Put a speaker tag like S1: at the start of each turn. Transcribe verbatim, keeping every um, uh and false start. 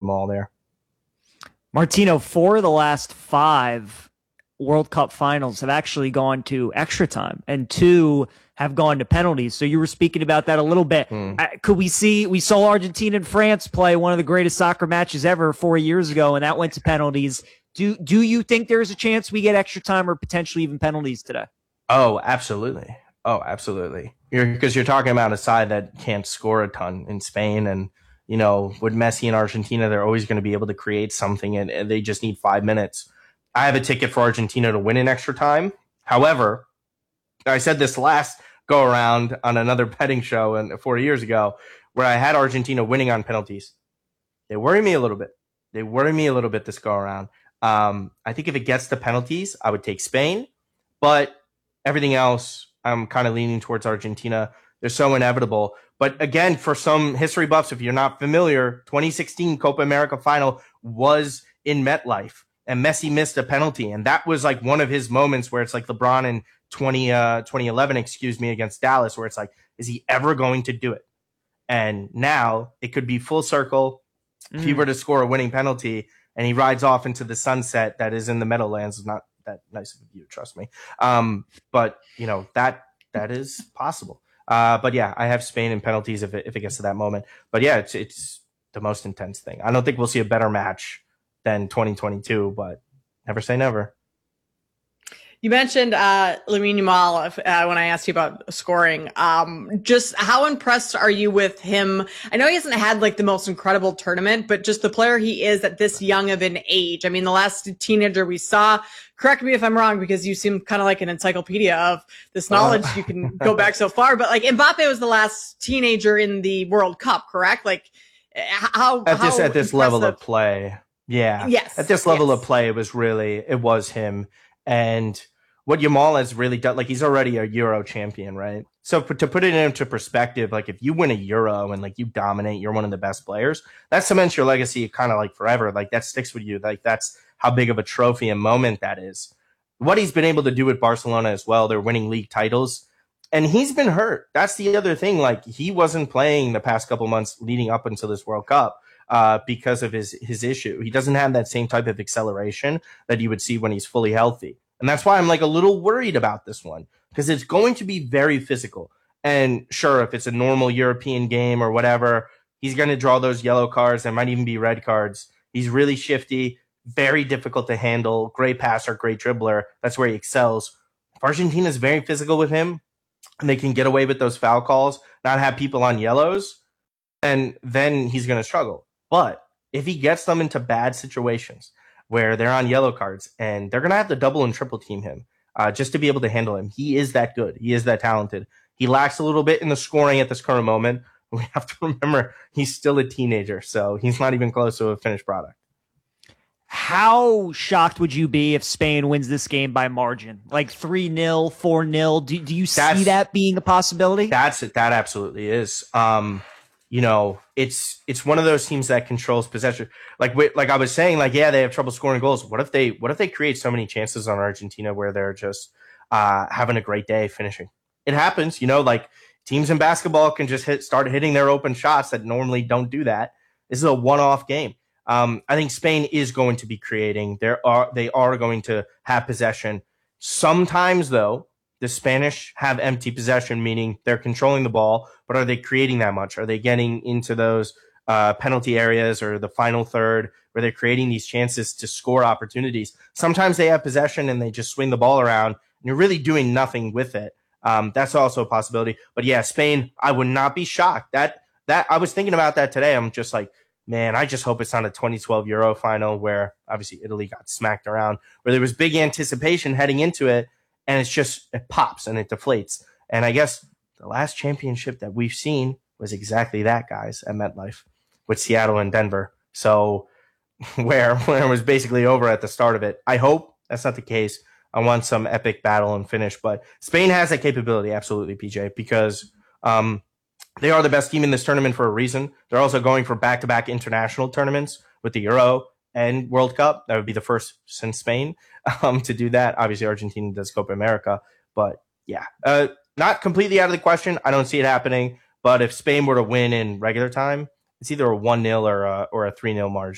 S1: all there.
S2: Martino, four of the last five World Cup finals have actually gone to extra time, and two have gone to penalties. So you were speaking about that a little bit. Hmm. Uh, could we see, we saw Argentina and France play one of the greatest soccer matches ever four years ago, and that went to penalties. Do, do you think there's a chance we get extra time or potentially even penalties today?
S1: Oh, absolutely. Oh, absolutely. You're, because you're talking about a side that can't score a ton in Spain, and you know, with Messi and Argentina, they're always going to be able to create something, and, and they just need five minutes. I have a ticket for Argentina to win in extra time. However, I said this last go around on another betting show and four years ago, where I had Argentina winning on penalties. They worry me a little bit. They worry me a little bit this go around. Um, I think if it gets to penalties, I would take Spain, but everything else, I'm kind of leaning towards Argentina. They're so inevitable. But again, for some history buffs, if you're not familiar, twenty sixteen Copa America final was in MetLife, and Messi missed a penalty. And that was like one of his moments where it's like LeBron in twenty, uh, twenty eleven, excuse me, against Dallas, where it's like, is he ever going to do it? And now it could be full circle. Mm. If he were to score a winning penalty and he rides off into the sunset that is in the Meadowlands, not that nice of a view, trust me. Um, but, you know, that that is possible. Uh, but yeah, I have Spain in penalties if it, if it gets to that moment. But yeah, it's it's the most intense thing. I don't think we'll see a better match than twenty twenty-two, but never say never.
S3: You mentioned uh, Lamine Yamal uh, when I asked you about scoring. Um, just how impressed are you with him? I know he hasn't had like the most incredible tournament, but just the player he is at this young of an age. I mean, the last teenager we saw, correct me if I'm wrong, because you seem kind of like an encyclopedia of this knowledge. Uh, you can go back so far, but like Mbappe was the last teenager in the World Cup, correct? Like how
S1: at this
S3: how
S1: at this level of play, yeah,
S3: yes,
S1: at this level
S3: yes.
S1: of play, it was really it was him. And what Yamal has really done, like he's already a Euro champion, right? So for, to put it into perspective, like if you win a Euro and like you dominate, you're one of the best players. That cements your legacy kind of like forever. Like that sticks with you. Like that's how big of a trophy and moment that is. What he's been able to do with Barcelona as well, they're winning league titles, and he's been hurt. That's the other thing. Like he wasn't playing the past couple months leading up until this World Cup uh, because of his his issue. He doesn't have that same type of acceleration that you would see when he's fully healthy. And that's why I'm like a little worried about this one, because it's going to be very physical. And sure, if it's a normal European game or whatever, he's going to draw those yellow cards. There might even be red cards. He's really shifty, very difficult to handle, great passer, great dribbler. That's where he excels. If Argentina is very physical with him and they can get away with those foul calls, not have people on yellows, and then he's going to struggle. But if he gets them into bad situations, where they're on yellow cards and they're going to have to double and triple team him uh, just to be able to handle him. He is that good. He is that talented. He lacks a little bit in the scoring at this current moment. We have to remember he's still a teenager, so he's not even close to a finished product.
S2: How shocked would you be if Spain wins this game by margin? Like three nil, four nil? Do, do you
S1: that's,
S2: see that being a possibility?
S1: That's it. That absolutely is. Um, you know, it's it's one of those teams that controls possession. Like like I was saying, like yeah, they have trouble scoring goals. What if they what if they create so many chances on Argentina where they're just uh, having a great day finishing? It happens, you know. Like teams in basketball can just hit start hitting their open shots that normally don't do that. This is a one-off game. Um, I think Spain is going to be creating. There are they are going to have possession. Sometimes though, the Spanish have empty possession, meaning they're controlling the ball, but are they creating that much? Are they getting into those uh, penalty areas or the final third where they're creating these chances to score opportunities? Sometimes they have possession and they just swing the ball around and you're really doing nothing with it. Um, that's also a possibility. But yeah, Spain, I would not be shocked. That that I was thinking about that today. I'm just like, man, I just hope it's not a twenty twelve Euro final where obviously Italy got smacked around, where there was big anticipation heading into it. And it's just, it pops and it deflates. And I guess the last championship that we've seen was exactly that, guys, at MetLife with Seattle and Denver. So where, where it was basically over at the start of it. I hope that's not the case. I want some epic battle and finish. But Spain has that capability, absolutely, P J, because um, they are the best team in this tournament for a reason. They're also going for back-to-back international tournaments with the Euro and World Cup. That would be the first since Spain um, to do that. Obviously, Argentina does Copa America. But, yeah, uh, not completely out of the question. I don't see it happening. But if Spain were to win in regular time, it's either a one nil or a, or a three nil margin.